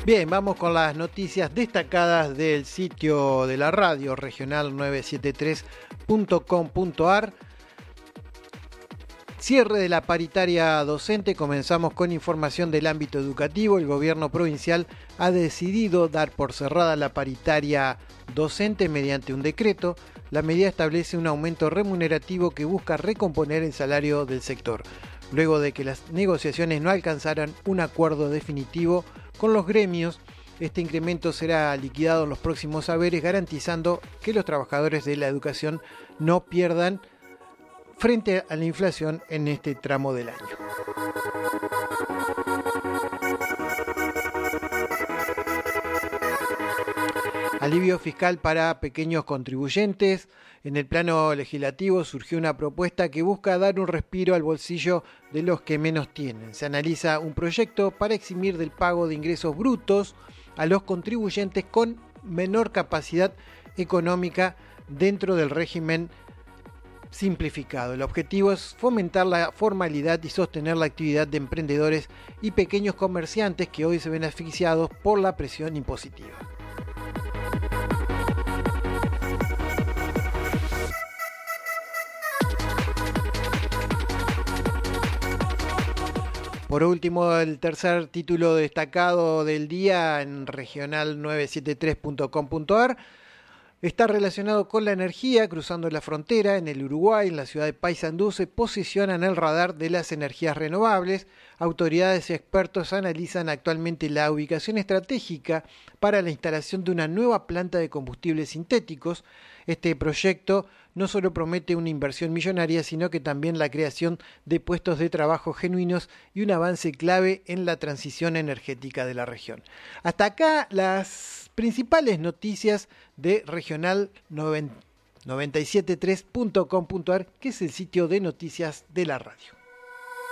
Bien, vamos con las noticias destacadas del sitio de la radio regional973.com.ar. Cierre de la paritaria docente. Comenzamos con información del ámbito educativo. El gobierno provincial ha decidido dar por cerrada la paritaria docente mediante un decreto. La medida establece un aumento remunerativo que busca recomponer el salario del sector, luego de que las negociaciones no alcanzaran un acuerdo definitivo con los gremios. Este incremento será liquidado en los próximos haberes, garantizando que los trabajadores de la educación no pierdan frente a la inflación en este tramo del año. Alivio fiscal para pequeños contribuyentes. En el plano legislativo surgió una propuesta que busca dar un respiro al bolsillo de los que menos tienen. Se analiza un proyecto para eximir del pago de ingresos brutos a los contribuyentes con menor capacidad económica dentro del régimen simplificado. El objetivo es fomentar la formalidad y sostener la actividad de emprendedores y pequeños comerciantes que hoy se ven asfixiados por la presión impositiva. Por último, el tercer título destacado del día en regional973.com.ar está relacionado con la energía. Cruzando la frontera en el Uruguay, en la ciudad de Paysandú, se posiciona en el radar de las energías renovables. Autoridades y expertos analizan actualmente la ubicación estratégica para la instalación de una nueva planta de combustibles sintéticos. Este proyecto no solo promete una inversión millonaria, sino que también la creación de puestos de trabajo genuinos y un avance clave en la transición energética de la región. Hasta acá las principales noticias de regional973.com.ar, que es el sitio de noticias de la radio.